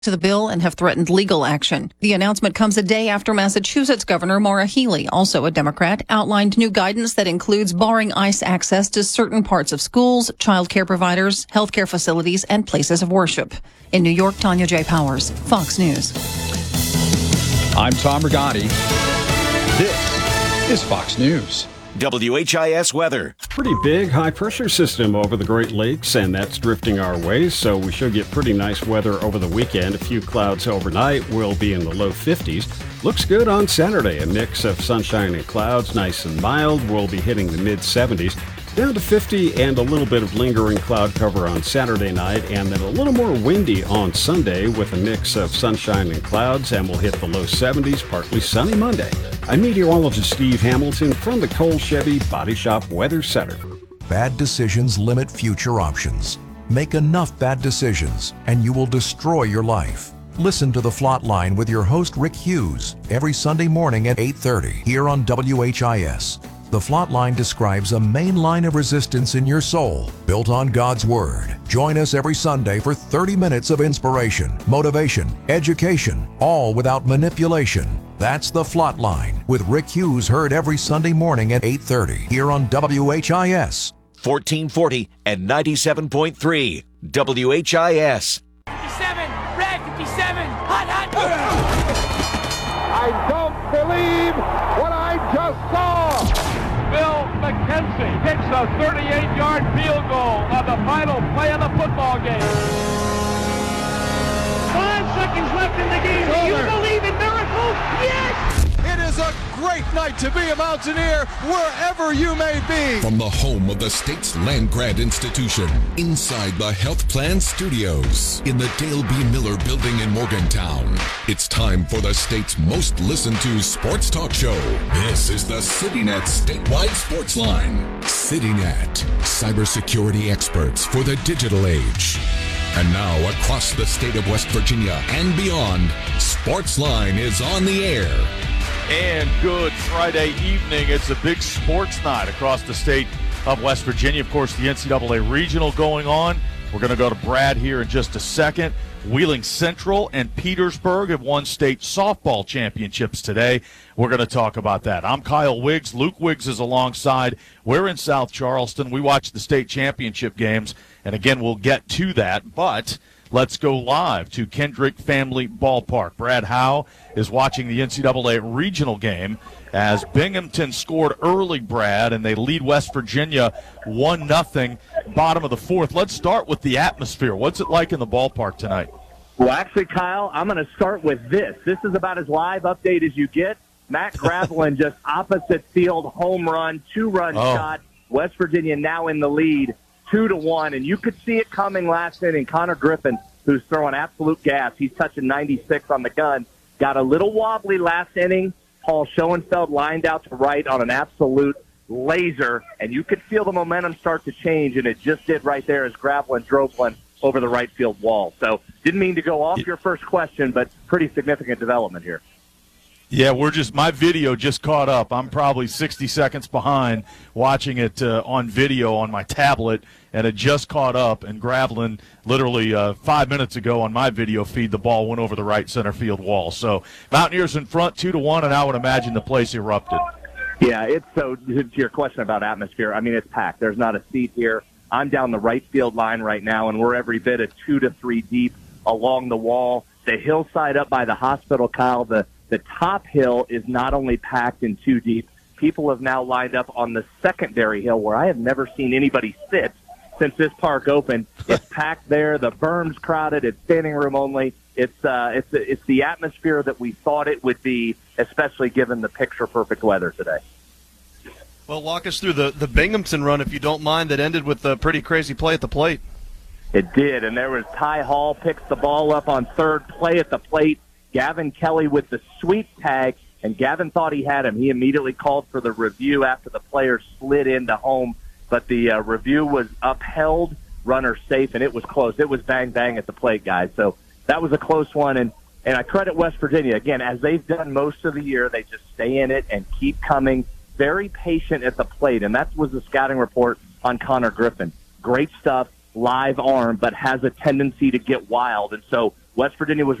to the bill and have threatened legal action. The announcement comes a day after Massachusetts Governor Maura Healey, also a Democrat, outlined new guidance that includes barring ICE access to certain parts of schools, child care providers, healthcare facilities, and places of worship. In New York, Tanya J. Powers, Fox News. I'm Tom Rigotti. This is Fox News. WHIS weather. Pretty big high-pressure system over the Great Lakes, and that's drifting our way, so we should get pretty nice weather over the weekend. A few clouds overnight. Will be in the low 50s. Looks good on Saturday. A mix of sunshine and clouds, nice and mild. We'll be hitting the mid-70s. Down to 50 and a little bit of lingering cloud cover on Saturday night, and then a little more windy on Sunday with a mix of sunshine and clouds, and we'll hit the low 70s, partly sunny Monday. I'm meteorologist Steve Hamilton from the Cole Chevy Body Shop Weather Center. Bad decisions limit future options. Make enough bad decisions, and you will destroy your life. Listen to The Flot Line with your host Rick Hughes every Sunday morning at 8:30 here on WHIS. The Flot Line describes a main line of resistance in your soul, built on God's Word. Join us every Sunday for 30 minutes of inspiration, motivation, education, all without manipulation. That's The Flot Line with Rick Hughes, heard every Sunday morning at 8:30 here on WHIS. 1440 and 97.3 WHIS. 57, red 57, hot. I don't believe what I just saw. Bill McKenzie hits a 38-yard field goal on the final play of the football game. 5 seconds left in the game. Do you believe in miracles? Yes! It is a great night to be a Mountaineer wherever you may be. From the home of the state's land-grant institution, inside the Health Plan Studios, in the Dale B. Miller Building in Morgantown, it's time for the state's most listened-to sports talk show. This is the CityNet Statewide Sports Line. CityNet, cybersecurity experts for the digital age. And now, across the state of West Virginia and beyond, Sportsline is on the air. And good Friday evening. It's a big sports night across the state of West Virginia. Of course, the NCAA Regional going on. We're going to go to Brad here in just a second. Wheeling Central and Petersburg have won state softball championships today. We're going to talk about that. I'm Kyle Wiggs. Luke Wiggs is alongside. We're in South Charleston. We watch the state championship games, and again, we'll get to that. But let's go live to Kendrick Family Ballpark. Brad Howe is watching the NCAA regional game as Binghamton scored early, Brad, and they lead West Virginia 1-0, bottom of the fourth. Let's start with the atmosphere. What's it like in the ballpark tonight? Well, actually, Kyle, I'm going to start with this. This is about as live update as you get. Matt Gravelin just opposite field home run, 2-run shot. West Virginia now in the lead, 2-1, and you could see it coming last inning. Connor Griffin, who's throwing absolute gas, he's touching 96 on the gun, got a little wobbly last inning. Paul Schoenfeld lined out to right on an absolute laser, and you could feel the momentum start to change, and it just did right there as Gravelin drove one over the right field wall. So didn't mean to go off your first question, but pretty significant development here. Yeah, my video just caught up. I'm probably 60 seconds behind watching it on video on my tablet, and it just caught up, and Gravelin literally 5 minutes ago on my video feed, the ball went over the right center field wall. So Mountaineers in front 2-1, and I would imagine the place erupted. Yeah, it's so, to your question about atmosphere, I mean, it's packed. There's not a seat here. I'm down the right field line right now, and we're every bit of 2 to 3 deep along the wall. The hillside up by the hospital, Kyle, the top hill is not only packed and 2 deep. People have now lined up on the secondary hill where I have never seen anybody sit since this park opened. It's packed there. The berm's crowded. It's standing room only. It's the atmosphere that we thought it would be, especially given the picture-perfect weather today. Well, walk us through the Binghamton run, if you don't mind, that ended with a pretty crazy play at the plate. It did, and there was Ty Hall picks the ball up on third, play at the plate. Gavin Kelly with the sweep tag, and Gavin thought he had him. He immediately called for the review after the player slid into home, but the review was upheld, runner safe, and it was close. It was bang-bang at the plate, guys. So that was a close one, and I credit West Virginia. Again, as they've done most of the year, they just stay in it and keep coming, very patient at the plate, and that was the scouting report on Connor Griffin. Great stuff, live arm, but has a tendency to get wild, and so West Virginia was